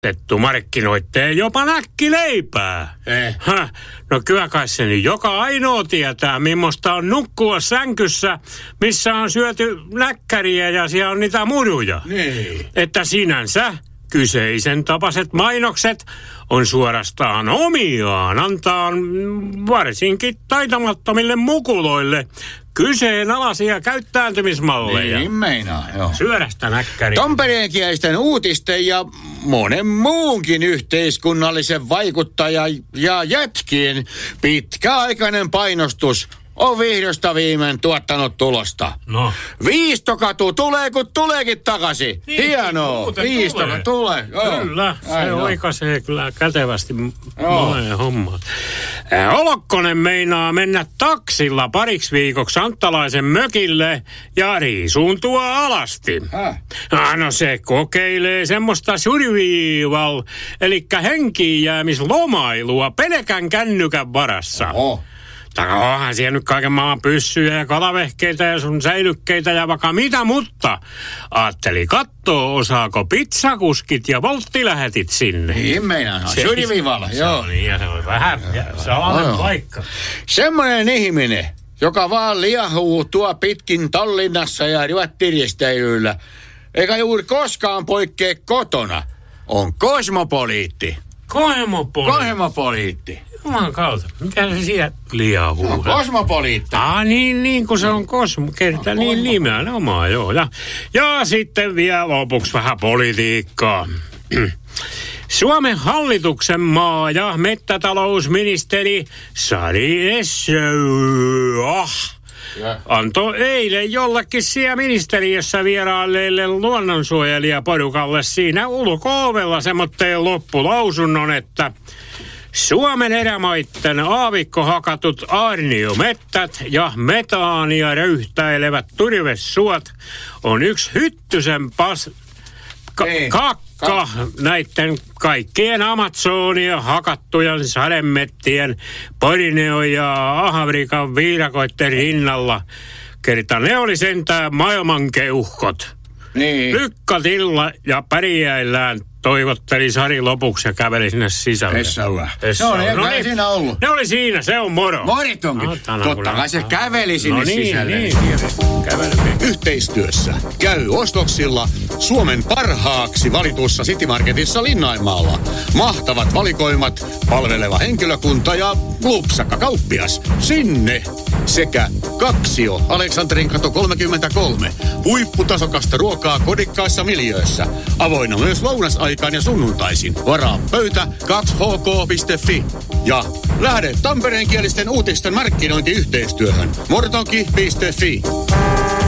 markkinoitte jopa näkkileipää. No kyllä kai se nyt joka ainoa tietää, millaista on nukkua sänkyssä, missä on syöty näkkäriä ja siellä on niitä muruja. Niin. Että sinänsä kyseisen tapaiset mainokset on suorastaan omiaan antaa varsinkin taitamattomille mukuloille kyseenalaisia käyttäytymismalleja. Niin meinaa, joo. Syödästä näkkäriä. Tampereenkielisten uutisten ja monen muunkin yhteiskunnallisen vaikuttaja ja jätkien pitkäaikainen painostus on vihdosta viimein tuottanut tulosta. No. Viistokatu tulee, kun tuleekin takaisin. Niin, hienoa. Viistokatu tulee. Kyllä, se oikaisee kyllä kätevästi monen hommaan. Olokkonen meinaa mennä taksilla pariksi viikoksi Anttalaisen mökille ja riisuuntua alasti. No se kokeilee semmoista survival, eli henkiinjäämislomailua pelkän kännykän varassa. Oho. Onhan siellä nyt kaiken maan pyssyjä ja kalavehkeitä ja sun säilykkeitä ja vaikka mitä, mutta ajatteli kattoo, osaako pizzakuskit ja volttilähetit sinne. Niin meinaa, syrjivivalla, joo. Niin, ja se on vähän salainen paikka. Semmoinen ihminen, joka vaan liahuu tuo pitkin Tallinnassa ja rivattiristeilyllä, eikä juuri koskaan poikkea kotona, on kosmopoliitti. Kosmopoliitti. Juman kautta. Mikä se siellä liahuu? No, kosmopoliitti. Niin kun se on kerta niin nimenomaan, joo. Ja sitten vielä lopuksi vähän politiikkaa. Suomen hallituksen maa- ja mettätalousministeri Sari Essayah antoi eilen jollekin siellä ministeriössä vierailleille luonnonsuojelijaporukalle siinä ulko-ovella semmoitteen loppulausunnon, että Suomen erämaitten aavikkohakatut aarniomettät ja metaania röyhtäilevät turvesuot on yksi hyttysen kakka näiden kaikkien Amazonia hakattujen sademettien Borneo ja Afrikan viidakoiden rinnalla. Kerta ne oli sentään maailmankeuhkot. Niin. Lykkatilla ja pärjäillään, toivotteli Sari lopuksi ja käveli sinne sisälle. Essayah. No niin, siinä ollut. Ne oli siinä, se on moro. Morit onkin. Totta kai se käveli sinne sisälle. Niin. Yhteistyössä käy ostoksilla Suomen parhaaksi valitussa City Marketissa Linnainmaalla. Mahtavat valikoimat, palveleva henkilökunta ja Glupsakka kauppias. Sinne! Sekä Kaksio, Aleksanterinkatu 33. Huipputasokasta ruokaa kodikkaissa miljöössä. Avoinna myös lounasaikaan ja sunnuntaisin. Varaa pöytä 2hk.fi. Ja lähde tampereenkielisten uutisten markkinointiyhteistyöhön. mortonki.fi.